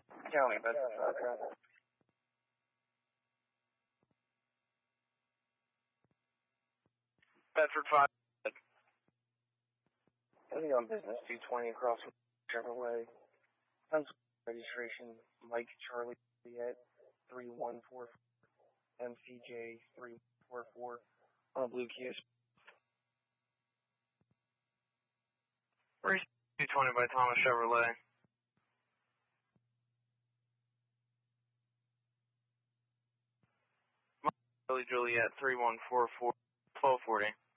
County, Bedford. Bedford 5. Heavy on business, 220 across Chevrolet. Registration, Mike Charlie at 3144, MCJ 344 on a blue Kia. Race 220 by Thomas Chevrolet. Mike Charlie Juliet 3144, 1240.